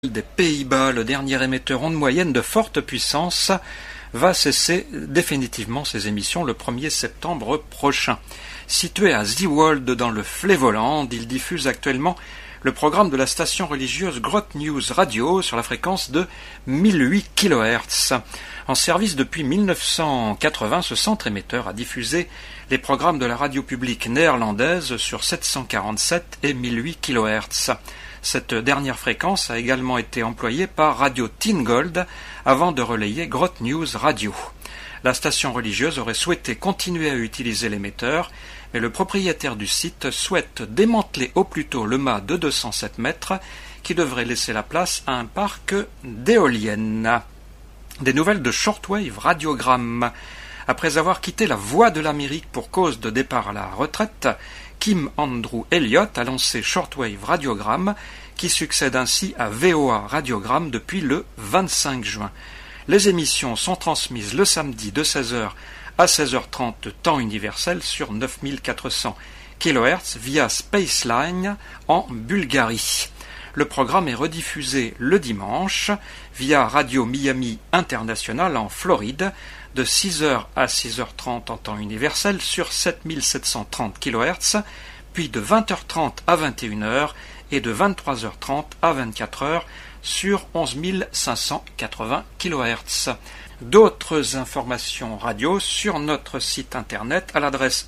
Des Pays-Bas, le dernier émetteur onde moyenne de forte puissance, va cesser définitivement ses émissions le 1er septembre prochain. Situé à Zeewold dans le Flevoland, il diffuse actuellement le programme de la station religieuse Grot News Radio sur la fréquence de 1008 kHz. En service depuis 1980, ce centre émetteur a diffusé les programmes de la radio publique néerlandaise sur 747 et 1008 kHz. Cette dernière fréquence a également été employée par Radio Tingold avant de relayer Grot News Radio. La station religieuse aurait souhaité continuer à utiliser l'émetteur, mais le propriétaire du site souhaite démanteler au plus tôt le mât de 207 mètres qui devrait laisser la place à un parc d'éoliennes. Des nouvelles de Shortwave Radiogram. Après avoir quitté la Voix de l'Amérique pour cause de départ à la retraite, Kim Andrew Elliott a lancé Shortwave Radiogram, qui succède ainsi à VOA Radiogram depuis le 25 juin. Les émissions sont transmises le samedi de 16h à 16h30 de temps universel sur 9400 kHz via Spaceline en Bulgarie. Le programme est rediffusé le dimanche via Radio Miami International en Floride de 6h à 6h30 en temps universel sur 7730 kHz, puis de 20h30 à 21h et de 23h30 à 24h sur 11580 kHz. D'autres informations radio sur notre site internet à l'adresse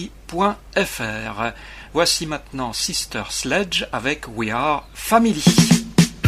http://radio-atlantique2000.free.fr. Voici maintenant Sister Sledge avec We Are Family.